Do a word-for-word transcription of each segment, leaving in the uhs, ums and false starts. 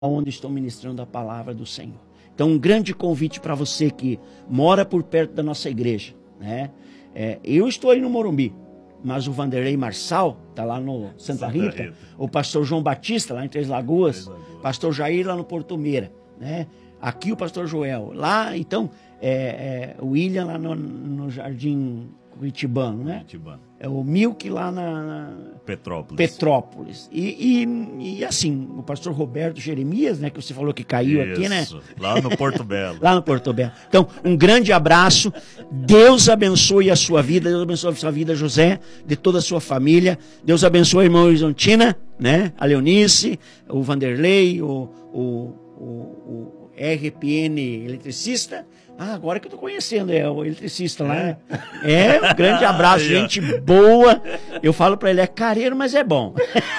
onde estou ministrando a palavra do Senhor. Então, um grande convite para você que mora por perto da nossa igreja, né? É, eu estou aí no Morumbi, mas o Vanderlei Marçal está lá no Santa, Santa Rita, Rita, o pastor João Batista lá em Três Lagoas, Três Lagoas. Pastor Jair lá no Porto Meira, né? Aqui o pastor Joel, lá, então, é, é, o William lá no, no Jardim Curitibano, né? Curitibano. É o Milk lá na, na Petrópolis. Petrópolis. E, e, e assim, o pastor Roberto Jeremias, né, que você falou que caiu Isso, aqui, né? Lá no Porto Belo. Lá no Porto Belo. Então, um grande abraço. Deus abençoe a sua vida. Deus abençoe a sua vida, José, de toda a sua família. Deus abençoe a irmã Horizontina, né? A Leonice, o Vanderlei, o, o, o, o R P N eletricista. Ah, agora que eu tô conhecendo, é o eletricista lá, né? É, um grande abraço, gente boa. Eu falo para ele, é careiro, mas é bom.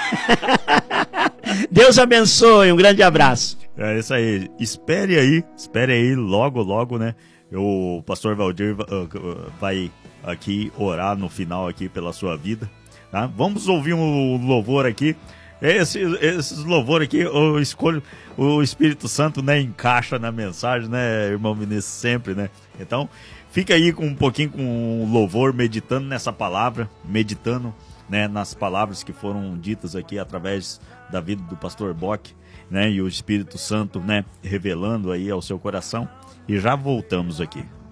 Deus abençoe, um grande abraço. É isso aí, espere aí, espere aí, logo, logo, né? O pastor Valdir vai aqui orar no final aqui pela sua vida, tá? Vamos ouvir um louvor aqui. Esse, esses louvores aqui, eu escolho, o Espírito Santo, né, encaixa na mensagem, né, irmão Vinícius, sempre, né? Então, fica aí com um pouquinho com o louvor, meditando nessa palavra, meditando, né, nas palavras que foram ditas aqui através da vida do pastor Bock, né, e o Espírito Santo, né, revelando aí ao seu coração. E já voltamos aqui.